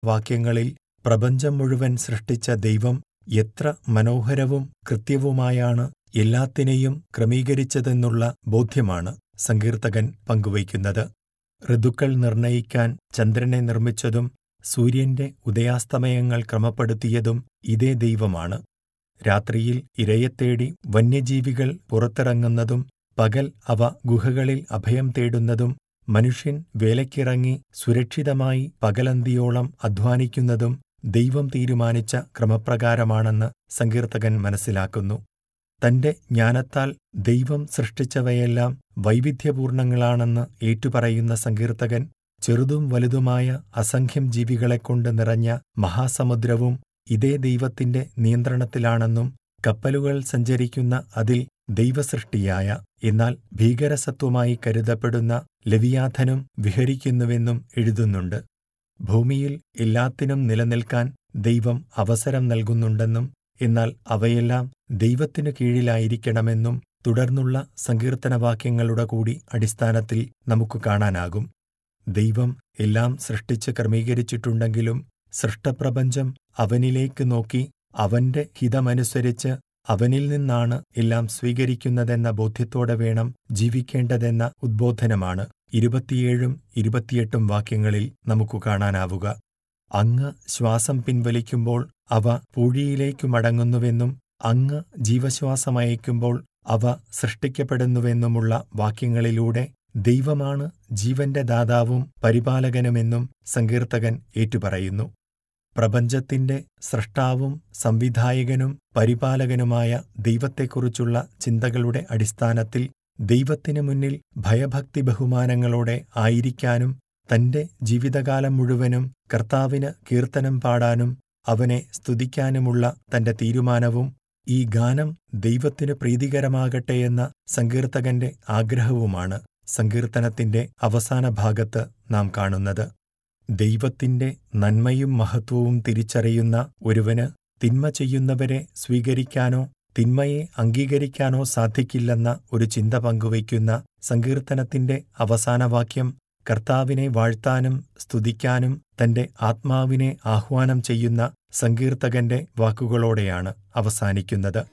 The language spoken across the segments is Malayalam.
വാക്യങ്ങളിൽ പ്രപഞ്ചം മുഴുവൻ സൃഷ്ടിച്ച ദൈവം എത്ര മനോഹരവും കൃത്യവുമായാണ് എല്ലാത്തിനെയും ക്രമീകരിച്ചതെന്നുള്ള ബോധ്യമാണ് സങ്കീർത്തകൻ പങ്കുവയ്ക്കുന്നത്. ഋതുക്കൾ നിർണയിക്കാൻ ചന്ദ്രനെ നിർമ്മിച്ചതും സൂര്യന്റെ ഉദയാസ്തമയങ്ങൾ ക്രമപ്പെടുത്തിയതും ഇതേ ദൈവമാണ്. രാത്രിയിൽ ഇരയെത്തേടി വന്യജീവികൾ പുറത്തിറങ്ങുന്നതും പകൽ അവ ഗുഹകളിൽ അഭയം തേടുന്നതും മനുഷ്യൻ വേലയ്ക്കിറങ്ങി സുരക്ഷിതമായി പകലന്തിയോളം അധ്വാനിക്കുന്നതും ദൈവം തീരുമാനിച്ച ക്രമപ്രകാരമാണെന്ന് സങ്കീർത്തകൻ മനസ്സിലാക്കുന്നു. തന്റെ ജ്ഞാനത്താൽ ദൈവം സൃഷ്ടിച്ചവയെല്ലാം വൈവിധ്യപൂർണങ്ങളാണെന്ന് ഏറ്റുപറയുന്ന സങ്കീർത്തകൻ ചെറുതും വലുതുമായ അസംഖ്യം ജീവികളെക്കൊണ്ട് നിറഞ്ഞ മഹാസമുദ്രവും ഇതേ ദൈവത്തിന്റെ നിയന്ത്രണത്തിലാണെന്നും കപ്പലുകൾ സഞ്ചരിക്കുന്ന അതിൽ ദൈവസൃഷ്ടിയായ എന്നാൽ ഭീകരസത്വമായി കരുതപ്പെടുന്ന ലെവിയാഥനും വിഹരിക്കുന്നുവെന്നും എഴുതുന്നുണ്ട്. ഭൂമിയിൽ എല്ലാത്തിനും നിലനിൽക്കാൻ ദൈവം അവസരം നൽകുന്നുണ്ടെന്നും എന്നാൽ അവയെല്ലാം ദൈവത്തിനു കീഴിലായിരിക്കണമെന്നും തുടർന്നുള്ള സങ്കീർത്തനവാക്യങ്ങളുടെ കൂടി അടിസ്ഥാനത്തിൽ നമുക്ക് കാണാനാകും. ദൈവം എല്ലാം സൃഷ്ടിച്ച് ക്രമീകരിച്ചിട്ടുണ്ടെങ്കിലും സൃഷ്ടപ്രപഞ്ചം അവനിലേക്ക് നോക്കി അവന്റെ ഹിതമനുസരിച്ച് അവനിൽ നിന്നാണ് എല്ലാം സ്വീകരിക്കുന്നതെന്ന ബോധ്യത്തോടെ വേണം ജീവിക്കേണ്ടതെന്ന ഉദ്ബോധനമാണ് 27ഉം 28ഉം വാക്യങ്ങളിൽ നമുക്ക് കാണാനാവുക. അങ്ങ് ശ്വാസം പിൻവലിക്കുമ്പോൾ അവ പൂഴിയിലേക്കു മടങ്ങുന്നുവെന്നും അങ്ങ് ജീവശ്വാസമയക്കുമ്പോൾ അവ സൃഷ്ടിക്കപ്പെടുന്നുവെന്നുമുള്ള വാക്യങ്ങളിലൂടെ ദൈവമാണ് ജീവന്റെ ദാതാവും പരിപാലകനുമെന്നും സങ്കീർത്തകൻ ഏറ്റുപറയുന്നു. പ്രപഞ്ചത്തിന്റെ സൃഷ്ടാവും സംവിധായകനും പരിപാലകനുമായ ദൈവത്തെക്കുറിച്ചുള്ള ചിന്തകളുടെ അടിസ്ഥാനത്തിൽ ദൈവത്തിനു മുന്നിൽ ഭയഭക്തി ബഹുമാനങ്ങളോടെ ആയിരിക്കാനും തന്റെ ജീവിതകാലം മുഴുവനും കർത്താവിന് കീർത്തനം പാടാനും അവനെ സ്തുതിക്കാനുമുള്ള തന്റെ തീരുമാനവും ഈ ഗാനം ദൈവത്തിനു പ്രീതികരമാകട്ടെയെന്ന സങ്കീർത്തകന്റെ ആഗ്രഹവുമാണ് സങ്കീർത്തനത്തിന്റെ അവസാന ഭാഗത്ത് നാം കാണുന്നത്. ദൈവത്തിന്റെ നന്മയും മഹത്വവും തിരിച്ചറിയുന്ന ഒരുവന് തിന്മ ചെയ്യുന്നവരെ സ്വീകരിക്കാനോ തിന്മയെ അംഗീകരിക്കാനോ സാധിക്കില്ലെന്ന ഒരു ചിന്ത പങ്കുവയ്ക്കുന്ന സങ്കീർത്തനത്തിന്റെ അവസാന വാക്യം കർത്താവിനെ വാഴ്ത്താനും സ്തുതിക്കാനും തന്റെ ആത്മാവിനെ ആഹ്വാനം ചെയ്യുന്ന സങ്കീർത്തകന്റെ വാക്കുകളോടെയാണ് അവസാനിക്കുന്നത്.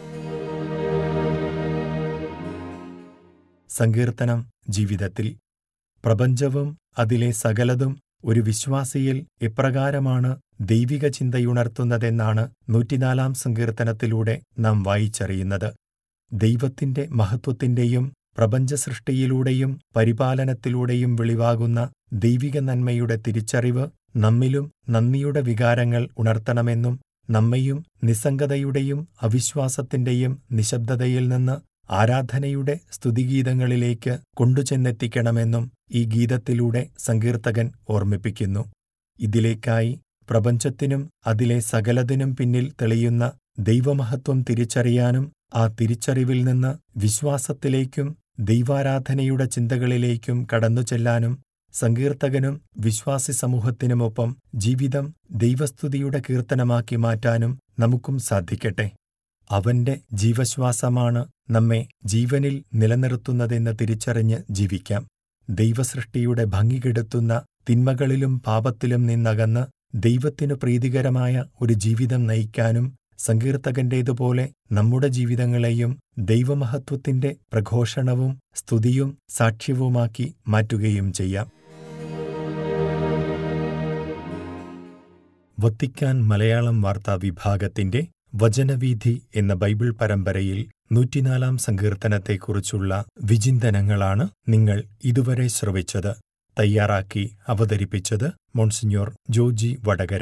സങ്കീർത്തനം ജീവിതത്തിൽ. പ്രപഞ്ചവും അതിലെ സകലതും ഒരു വിശ്വാസിയിൽ എപ്രകാരമാണ് ദൈവിക ചിന്തയുണർത്തുന്നതെന്നാണ് 104-ാം സങ്കീർത്തനത്തിലൂടെ നാം വായിച്ചറിയുന്നത്. ദൈവത്തിന്റെ മഹത്വത്തിന്റെയും പ്രപഞ്ചസൃഷ്ടിയിലൂടെയും പരിപാലനത്തിലൂടെയും വെളിവാകുന്ന ദൈവിക നന്മയുടെ തിരിച്ചറിവ് നമ്മിലും നന്ദിയുടെ വികാരങ്ങൾ ഉണർത്തണമെന്നും നമ്മെയും നിസ്സംഗതയുടെയും അവിശ്വാസത്തിന്റെയും നിശബ്ദതയിൽ നിന്ന് ആരാധനയുടെ സ്തുതിഗീതങ്ങളിലേക്ക് കൊണ്ടുചെന്നെത്തിക്കണമെന്നും ഈ ഗീതത്തിലൂടെ സങ്കീർത്തകൻ ഓർമ്മിപ്പിക്കുന്നു. ഇതിലേക്കായി പ്രപഞ്ചത്തിനും അതിലെ സകലതിനും പിന്നിൽ തെളിയുന്ന ദൈവമഹത്വം തിരിച്ചറിയാനും ആ തിരിച്ചറിവിൽ നിന്ന് വിശ്വാസത്തിലേക്കും ദൈവാരാധനയുടെ ചിന്തകളിലേക്കും കടന്നുചെല്ലാനും സങ്കീർത്തകനും വിശ്വാസി സമൂഹത്തിനുമൊപ്പം ജീവിതം ദൈവസ്തുതിയുടെ കീർത്തനമാക്കി മാറ്റാനും നമുക്കും സാധിക്കട്ടെ. അവന്റെ ജീവശ്വാസമാണ് നമ്മെ ജീവനിൽ നിലനിർത്തുന്നതെന്ന് തിരിച്ചറിഞ്ഞ് ജീവിക്കാം. ദൈവസൃഷ്ടിയുടെ ഭംഗി കെടുത്തുന്ന തിന്മകളിലും പാപത്തിലും നിന്നകന്ന് ദൈവത്തിനു പ്രീതികരമായ ഒരു ജീവിതം നയിക്കാനും സങ്കീർത്തകന്റേതുപോലെ നമ്മുടെ ജീവിതങ്ങളെയും ദൈവമഹത്വത്തിന്റെ പ്രഘോഷണവും സ്തുതിയും സാക്ഷ്യവുമാക്കി മാറ്റുകയും ചെയ്യാം. വത്തിക്കാൻ മലയാളം വാർത്താ വിഭാഗത്തിന്റെ വചനവീഥി എന്ന ബൈബിൾ പരമ്പരയിൽ 104-ാം സങ്കീർത്തനത്തെക്കുറിച്ചുള്ള വിചിന്തനങ്ങളാണ് നിങ്ങൾ ഇതുവരെ ശ്രവിച്ചത്. തയ്യാറാക്കി അവതരിപ്പിച്ചത് മോൺസിഞ്ഞോർ ജോജി വടകര.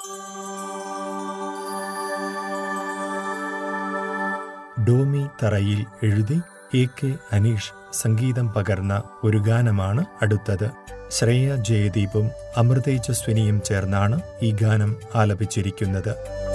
ഡോമി തറയിൽ എഴുതി AK അനീഷ് സംഗീതം പകർന്ന ഒരു ഗാനമാണ് അടുത്തത്. ശ്രേയ ജയദീപും അമൃതേജസ്വിനിയും ചേർന്നാണ് ഈ ഗാനം ആലപിച്ചിരിക്കുന്നത്.